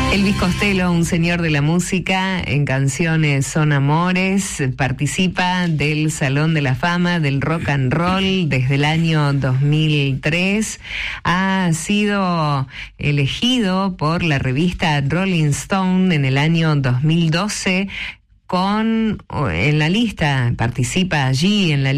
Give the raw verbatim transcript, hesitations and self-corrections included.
Elvis Costello, un señor de la música, en canciones Son Amores, participa del Salón de la Fama del Rock and Roll desde el año dos mil tres. Ha sido elegido por la revista Rolling Stone en el año dos mil doce con, en la lista, participa allí en la